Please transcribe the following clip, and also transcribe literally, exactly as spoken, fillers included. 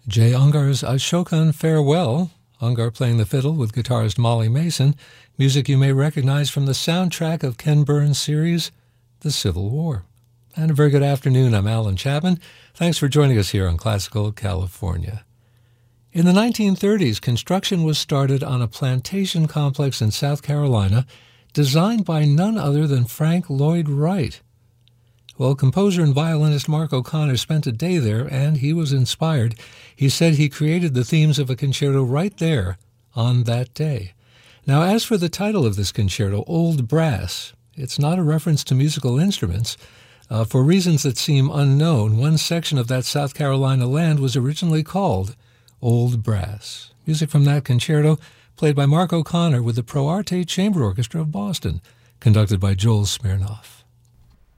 Jay Ungar's Ashokan Farewell, Ungar playing the fiddle with guitarist Molly Mason, music you may recognize from the soundtrack of Ken Burns' series, The Civil War. And a very good afternoon, I'm Alan Chapman. Thanks for joining us here on Classical California. In the nineteen thirties, construction was started on a plantation complex in South Carolina designed by none other than Frank Lloyd Wright. Well, composer and violinist Mark O'Connor spent a day there, and he was inspired. He said he created the themes of a concerto right there on that day. Now, as for the title of this concerto, Old Brass, it's not a reference to musical instruments. Uh, for reasons that seem unknown, one section of that South Carolina land was originally called Old Brass. Music from that concerto played by Mark O'Connor with the Pro Arte Chamber Orchestra of Boston, conducted by Joel Smirnoff.